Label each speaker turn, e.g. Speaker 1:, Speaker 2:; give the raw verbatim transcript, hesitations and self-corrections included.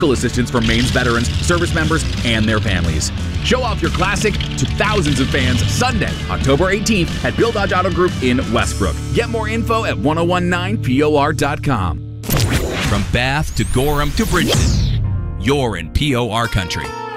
Speaker 1: assistance for Maine's veterans, service members, and their families. Show off your classic to thousands of fans Sunday, October eighteenth at Bill Dodge Auto Group in Westbrook. Get more info at ten nineteen P O R dot com.
Speaker 2: From Bath to Gorham to Bridgeton, you're in P O R country.